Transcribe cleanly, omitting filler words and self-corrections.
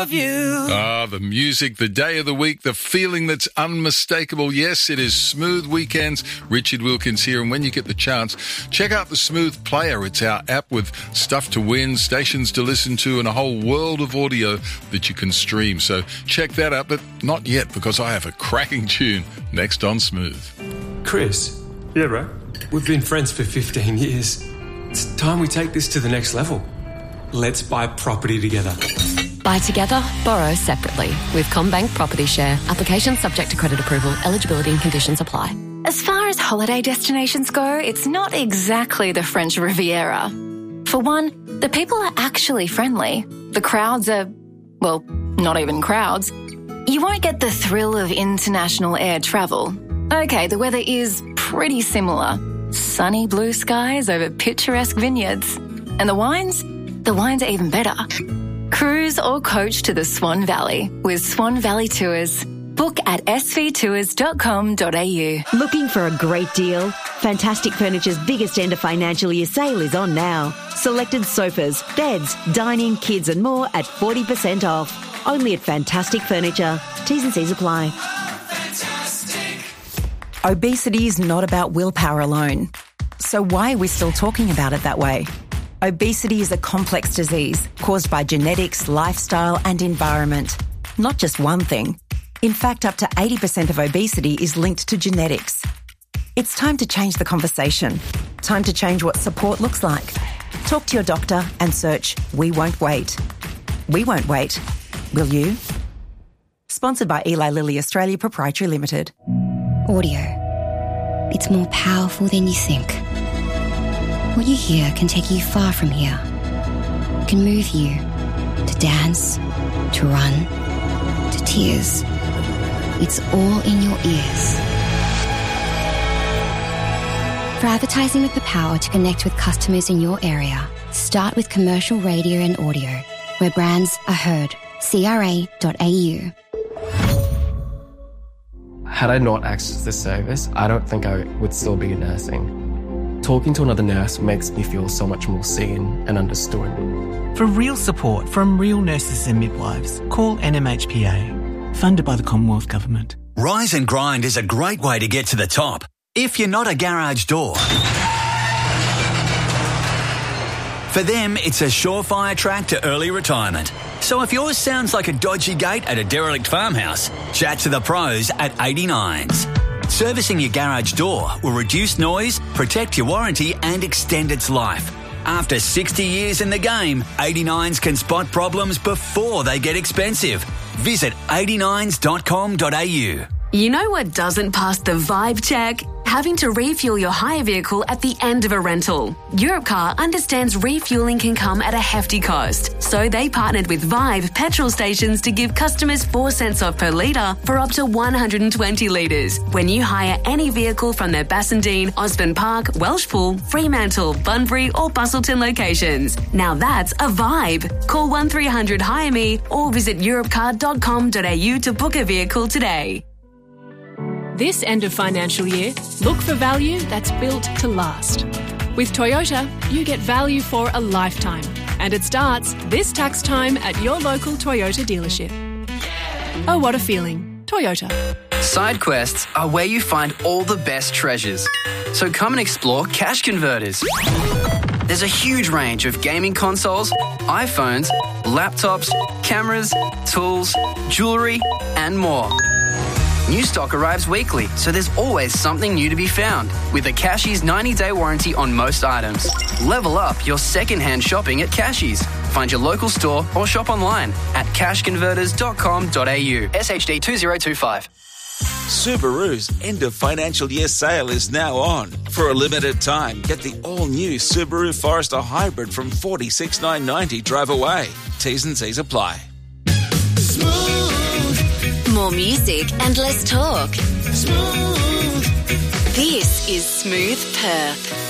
love you. Ah, the music, the day of the week, the feeling that's unmistakable. Yes, it is Smooth Weekends. Richard Wilkins here, and when you get the chance, check out the Smooth Player. It's our app with stuff to win, stations to listen to, and a whole world of audio that you can stream. So check that out, but not yet, because I have a cracking tune next on Smooth. Chris. Yeah, bro? We've been friends for 15 years. It's time we take this to the next level. Let's buy property together. Buy together, borrow separately with CommBank Property Share. Application subject to credit approval. Eligibility and conditions apply. As far as holiday destinations go, it's not exactly the French Riviera. For one, the people are actually friendly. The crowds are, well, not even crowds. You won't get the thrill of international air travel. Okay, the weather is pretty similar. Sunny blue skies over picturesque vineyards. And the wines? The wines are even better. Cruise or coach to the Swan Valley with Swan Valley Tours. Book at svtours.com.au. Looking for a great deal? Fantastic Furniture's biggest end of financial year sale is on now. Selected sofas, beds, dining, kids and more at 40% off. Only at Fantastic Furniture. T's and C's apply. Obesity is not about willpower alone. So why are we still talking about it that way? Obesity is a complex disease caused by genetics, lifestyle and environment. Not just one thing. In fact, up to 80% of obesity is linked to genetics. It's time to change the conversation. Time to change what support looks like. Talk to your doctor and search We Won't Wait. We won't wait. Will you? Sponsored by Eli Lilly Australia Proprietary Limited. Audio. It's more powerful than you think. What you hear can take you far from here. It can move you to dance, to run, to tears. It's all in your ears. For advertising with the power to connect with customers in your area, start with commercial radio and audio, where brands are heard. CRA.au. Had I not accessed this service, I don't think I would still be nursing. Talking to another nurse makes me feel so much more seen and understood. For real support from real nurses and midwives, call NMHPA, funded by the Commonwealth Government. Rise and Grind is a great way to get to the top. If you're not a garage door. For them, it's a surefire track to early retirement. So if yours sounds like a dodgy gate at a derelict farmhouse, chat to the pros at 89s. Servicing your garage door will reduce noise, protect your warranty and extend its life. After 60 years in the game, 89s can spot problems before they get expensive. Visit 89s.com.au. You know what doesn't pass the vibe check? Having to refuel your hire vehicle at the end of a rental. Europcar understands refueling can come at a hefty cost, so they partnered with Vibe petrol stations to give customers 4 cents off per litre for up to 120 litres when you hire any vehicle from their Bassendean, Osborne Park, Welshpool, Fremantle, Bunbury or Bustleton locations. Now that's a vibe. Call 1300 Hire Me or visit europcar.com.au to book a vehicle today. This end of financial year, look for value that's built to last. With Toyota, you get value for a lifetime, and it starts this tax time at your local Toyota dealership. Oh, what a feeling. Toyota. Side quests are where you find all the best treasures. So come and explore Cash Converters. There's a huge range of gaming consoles, iPhones, laptops, cameras, tools, jewellery, and more. New stock arrives weekly, so there's always something new to be found. With a Cashies 90-day warranty on most items. Level up your second-hand shopping at Cashies. Find your local store or shop online at cashconverters.com.au. SHD 2025. Subaru's end of financial year sale is now on. For a limited time, get the all-new Subaru Forester Hybrid from $46,990 drive away. T's and C's apply. More music and less talk. Smooth. This is Smooth Perth.